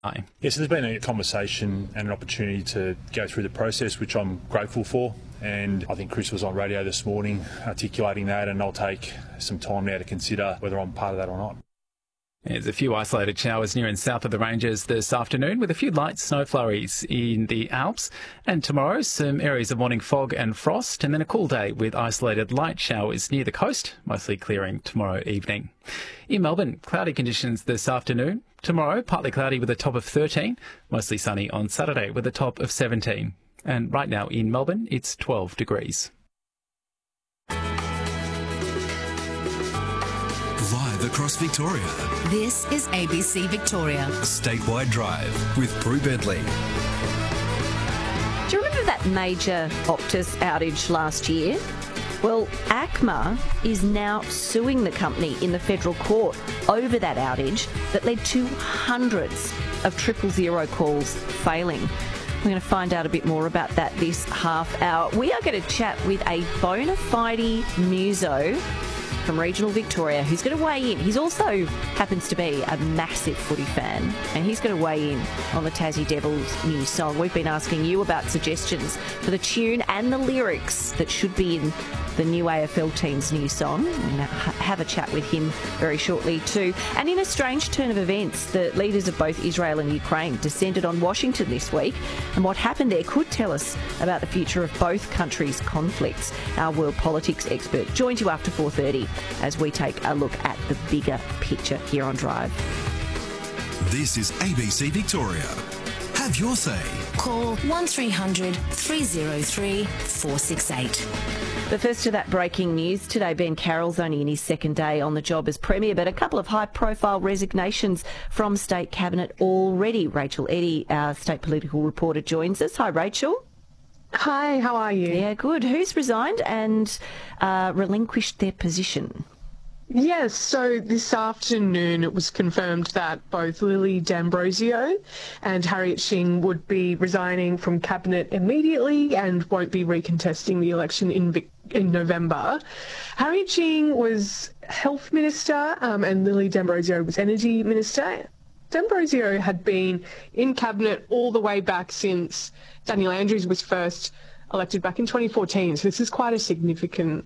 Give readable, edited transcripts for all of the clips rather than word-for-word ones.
Yes, there's been a conversation and an opportunity to go through the process, which I'm grateful for. And I think Chris was on radio this morning articulating that, and I'll take some time now to consider whether I'm part of that or not. There's a few isolated showers near and south of the ranges this afternoon, with a few light snow flurries in the Alps. And tomorrow, some areas of morning fog and frost, and then a cool day with isolated light showers near the coast, mostly clearing tomorrow evening. In Melbourne, cloudy conditions this afternoon. Tomorrow, partly cloudy with a top of 13, mostly sunny on Saturday with a top of 17. And right now in Melbourne, it's 12 degrees. Live across Victoria. This is ABC Victoria. Statewide Drive with Prue Bentley. Do you remember that major Optus outage last year? Well, ACMA is now suing the company in the federal court over that outage that led to hundreds of 000 calls failing. We're going to find out a bit more about that this half hour. We are going to chat with a bona fide muso from regional Victoria who's going to weigh in. He's also happens to be a massive footy fan, and he's going to weigh in on the Tassie Devils new song. We've been asking you about suggestions for the tune and the lyrics that should be in the new AFL team's new song. We're going to have a chat with him very shortly too. And in a strange turn of events, the leaders of both Israel and Ukraine descended on Washington this week, and what happened there could tell us about the future of both countries' conflicts. Our world politics expert joins you after 4:30 as we take a look at the bigger picture here on Drive. This is ABC Victoria. Have your say. Call 1300 303 468. But first to that breaking news today, Ben Carroll's only in his second day on the job as Premier, but a couple of high-profile resignations from State Cabinet already. Rachel Eddy, our State Political Reporter, joins us. Hi, Rachel. Hi, how are you? Yeah, good. Who's resigned and relinquished their position? Yes, so this afternoon it was confirmed that both Lily D'Ambrosio and Harriet Shing would be resigning from Cabinet immediately and won't be recontesting the election in November. Harriet Shing was Health Minister and Lily D'Ambrosio was Energy Minister. D'Ambrosio had been in Cabinet all the way back since Daniel Andrews was first elected back in 2014, so this is quite a significant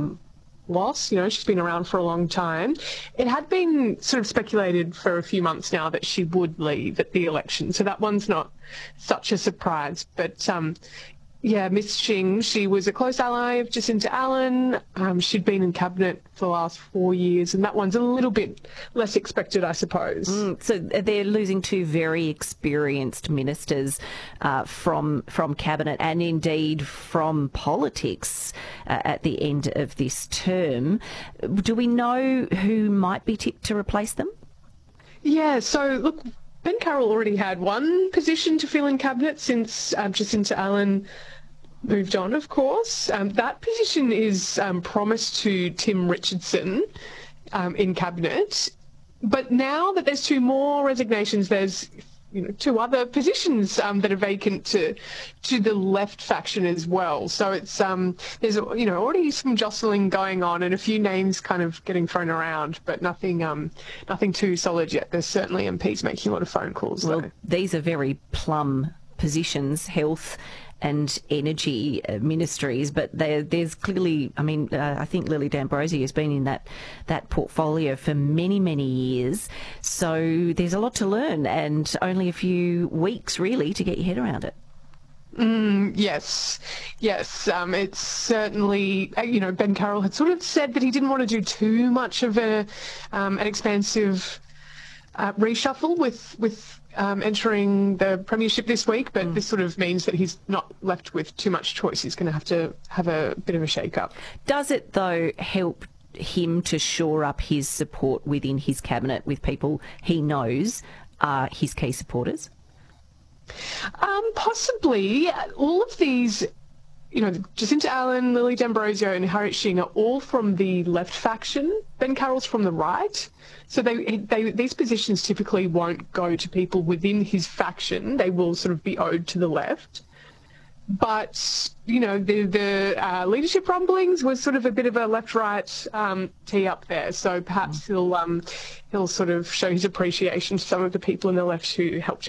loss. You know, she's been around for a long time. It had been sort of speculated for a few months now that she would leave at the election, so that one's not such a surprise. But yeah, Miss Shing, she was a close ally of Jacinta Allen. She'd been in Cabinet for the last 4 years, and that one's a little bit less expected, I suppose. So they're losing two very experienced ministers from Cabinet and indeed from politics at the end of this term. Do we know who might be tipped to replace them? Yeah, so look, Ben Carroll already had one position to fill in Cabinet since Jacinta Allen moved on, of course. That position is promised to Tim Richardson in Cabinet. But now that there's two more resignations, there's two other positions that are vacant to the left faction as well. So it's there's already some jostling going on and a few names kind of getting thrown around, but nothing too solid yet. There's certainly MPs making a lot of phone calls. Well, though. These are very plum positions, health and energy ministries, but there's clearly, I think Lily D'Ambrosio has been in that portfolio for many, many years. So there's a lot to learn and only a few weeks really to get your head around it. Yes. It's certainly, Ben Carroll had sort of said that he didn't want to do too much of an expansive reshuffle with entering the premiership this week, but this sort of means that he's not left with too much choice. He's going to have a bit of a shake-up. Does it, though, help him to shore up his support within his cabinet with people he knows are his key supporters? Possibly. All of these, Jacinta Allen, Lily D'Ambrosio and Harriet Shing are all from the left faction. Ben Carroll's from the right. So these positions typically won't go to people within his faction. They will sort of be owed to the left. But, the leadership rumblings was sort of a bit of a left-right tee up there. So perhaps he'll sort of show his appreciation to some of the people in the left who helped